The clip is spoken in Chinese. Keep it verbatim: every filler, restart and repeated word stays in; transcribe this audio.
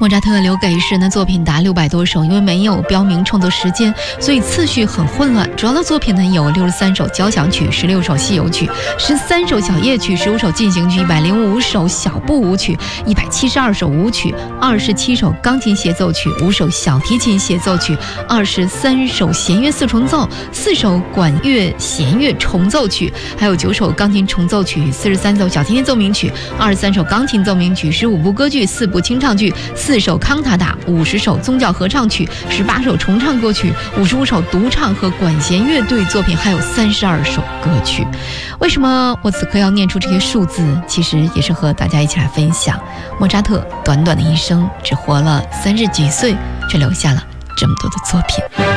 莫扎特留给诗人的作品达六百多首，因为没有标明创作时间，所以次序很混乱。主要的作品呢有六十三首交响曲、十六首西游曲、十三首小夜曲、十五首进行曲、一百零五首小步舞曲、一百七十二首舞曲、二十七首钢琴协奏曲、五首小提琴协奏曲、二十三首弦乐四重奏、四首管乐弦乐重奏曲，还有九首钢琴重奏曲、四十三首小提琴奏鸣曲、二十三首钢琴奏鸣曲、十五部歌剧、四部清唱剧、四首康塔塔、五十首宗教合唱曲、十八首重唱歌曲、五十五首独唱和管弦乐队作品，还有三十二首歌曲。为什么我此刻要念出这些数字？其实也是和大家一起来分享，莫扎特短短的一生只活了三十几岁，却留下了这么多的作品。